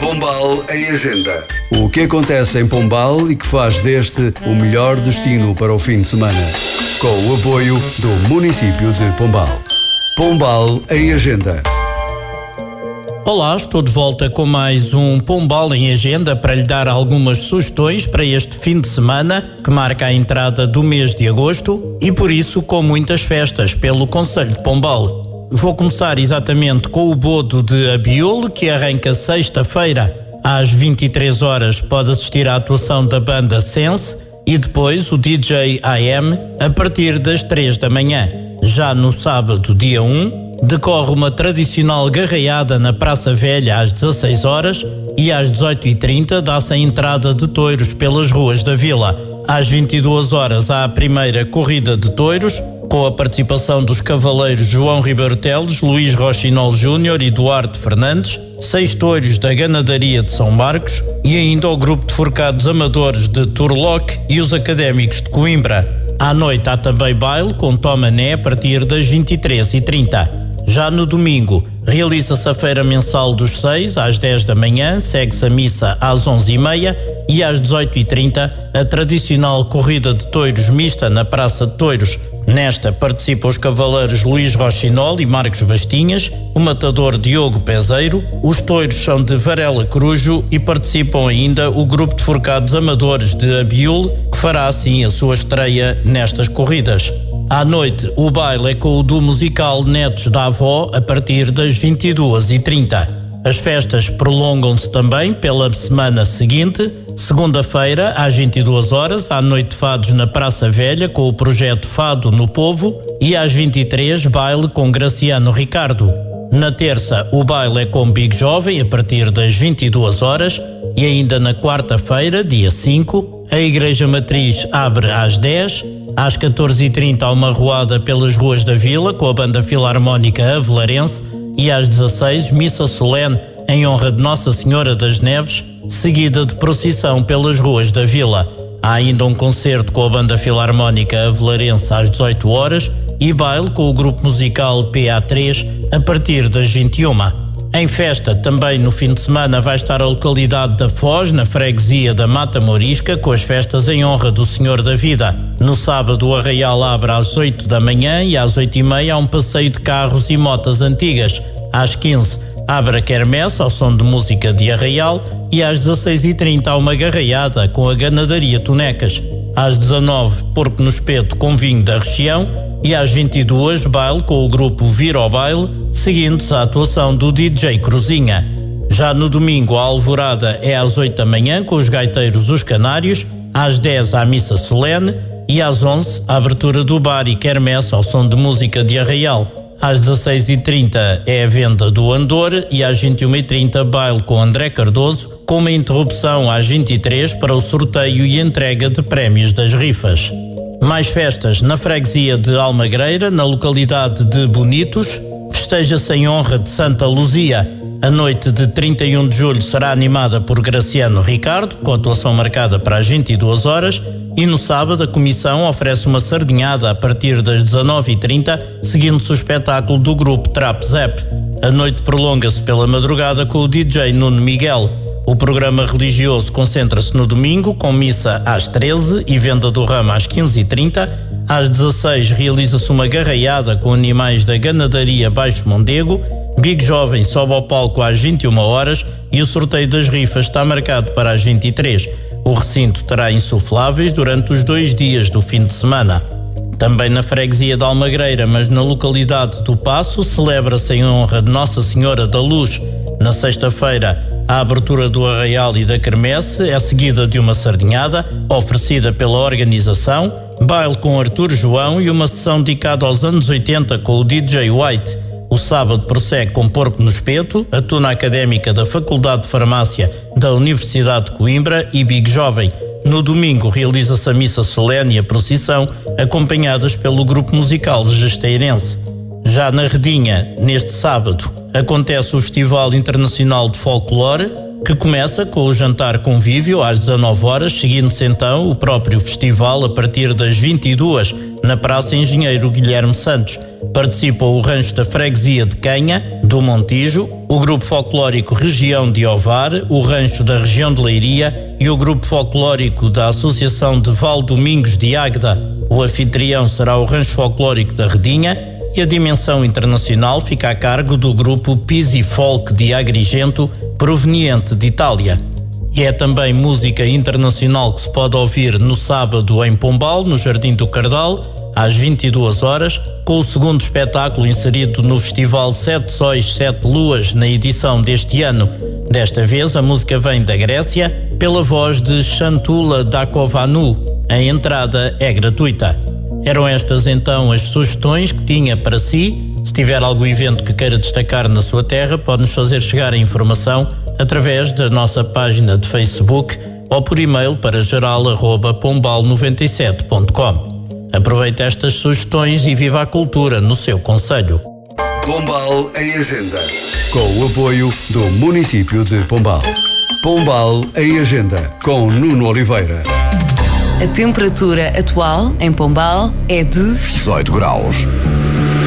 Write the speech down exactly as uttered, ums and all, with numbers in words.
Pombal em Agenda. O que acontece em Pombal e que faz deste o melhor destino para o fim de semana. Com o apoio do município de Pombal. Pombal em Agenda. Olá, estou de volta com mais um Pombal em Agenda para lhe dar algumas sugestões para este fim de semana que marca a entrada do mês de agosto e por isso com muitas festas pelo concelho de Pombal. Vou começar exatamente com o Bodo de Abiúl, que arranca sexta-feira às vinte e três horas. Pode assistir à atuação da banda Sense e depois o D J A M a partir das três da manhã. Já no sábado, dia um, decorre uma tradicional garraiada na Praça Velha às dezasseis horas e às dezoito e trinta dá-se a entrada de touros pelas ruas da vila. Às vinte e duas horas há a primeira corrida de touros, com a participação dos cavaleiros João Ribeiro Teles, Luís Rochinol Júnior e Duarte Fernandes, seis touros da Ganadaria de São Marcos e ainda o grupo de forcados amadores de Turlock e os académicos de Coimbra. À noite há também baile com Tomané a partir das vinte e três e trinta. Já no domingo, realiza-se a feira mensal dos seis às dez da manhã, segue-se a missa às onze e meia e às dezoito e trinta a tradicional corrida de touros mista na Praça de Touros. Nesta participam os cavaleiros Luís Rochinol e Marcos Bastinhas, o matador Diogo Peseiro, os touros são de Varela Corujo e participam ainda o grupo de forcados amadores de Abiúl, que fará assim a sua estreia nestas corridas. À noite, o baile é com o do musical Netos da Avó a partir das vinte e duas e trinta. As festas prolongam-se também pela semana seguinte. Segunda-feira, às vinte e duas horas, há noite de fados na Praça Velha com o projeto Fado no Povo e às vinte e três, baile com Graciano Ricardo. Na terça, o baile é com Big Jovem a partir das vinte e duas horas e ainda na quarta-feira, dia cinco, a Igreja Matriz abre às dez. Às catorze e trinta há uma roada pelas ruas da vila com a banda filarmónica Avelarense e às dezasseis, missa solene em honra de Nossa Senhora das Neves, seguida de procissão pelas ruas da vila. Há ainda um concerto com a banda filarmónica Avelarense às dezoito horas e baile com o grupo musical P A três a partir das vinte e uma. Em festa, também no fim de semana, vai estar a localidade da Foz, na freguesia da Mata Morisca, com as festas em honra do Senhor da Vida. No sábado, o Arraial abre às oito da manhã e às oito e meia há um passeio de carros e motas antigas. Às quinze, abre a quermesse ao som de música de Arraial e às dezasseis e trinta há uma garraiada com a Ganadaria Tonecas. Às dezanove, porco no espeto com vinho da região e às vinte e duas, baile com o grupo Vira ao Baile, seguindo-se a atuação do D J Cruzinha. Já no domingo, a alvorada é às oito da manhã com os gaiteiros Os Canários, às dez há missa solene e às onze a abertura do bar e quermesse ao som de música de Arraial. Às dezasseis e trinta é a venda do Andor e às vinte e uma e trinta baile com André Cardoso, com uma interrupção às vinte e três para o sorteio e entrega de prémios das rifas. Mais festas na freguesia de Almagreira, na localidade de Bonitos. Festeja-se em honra de Santa Luzia. A noite de trinta e um de julho será animada por Graciano Ricardo, com atuação marcada para as vinte e duas horas, e no sábado a comissão oferece uma sardinhada a partir das dezanove e trinta, seguindo-se o espetáculo do grupo Trap Zap. A noite prolonga-se pela madrugada com o D J Nuno Miguel. O programa religioso concentra-se no domingo, com missa às treze e venda do ramo às quinze e trinta. Às dezasseis realiza-se uma garraiada com animais da Ganadaria Baixo Mondego. Big Jovem sobe ao palco às vinte e uma horas e o sorteio das rifas está marcado para as vinte e três. O recinto terá insufláveis durante os dois dias do fim de semana. Também na freguesia de Almagreira, mas na localidade do Paço, celebra-se em honra de Nossa Senhora da Luz. Na sexta-feira, a abertura do Arraial e da Quermesse é seguida de uma sardinhada, oferecida pela organização, baile com Artur João e uma sessão dedicada aos anos oitenta com o D J White. O sábado prossegue com Porco no Espeto, a tuna académica da Faculdade de Farmácia da Universidade de Coimbra e Big Jovem. No domingo realiza-se a missa solene e a procissão, acompanhadas pelo grupo musical Gesteirense. Já na Redinha, neste sábado, acontece o Festival Internacional de Folclore, que começa com o jantar convívio às dezanove horas, seguindo-se então o próprio festival a partir das vinte e duas, na Praça Engenheiro Guilherme Santos. Participam o Rancho da Freguesia de Canha, do Montijo, o Grupo Folclórico Região de Ovar, o Rancho da Região de Leiria e o Grupo Folclórico da Associação de Valdomingos de Águeda. O anfitrião será o Rancho Folclórico da Redinha e a dimensão internacional fica a cargo do Grupo Pisi Folk de Agrigento, proveniente de Itália. E é também música internacional que se pode ouvir no sábado em Pombal, no Jardim do Cardal, às vinte e duas horas, com o segundo espetáculo inserido no Festival Sete Sóis, Sete Luas, na edição deste ano. Desta vez, a música vem da Grécia, pela voz de Chantula Dakovanu. A entrada é gratuita. Eram estas então as sugestões que tinha para si. Se tiver algum evento que queira destacar na sua terra, pode-nos fazer chegar a informação através da nossa página de Facebook ou por e-mail para geral arroba pombal noventa e sete ponto com. Aproveite estas sugestões e viva a cultura no seu concelho. Pombal em Agenda, com o apoio do município de Pombal. Pombal em Agenda, com Nuno Oliveira. A temperatura atual em Pombal é de dezoito graus.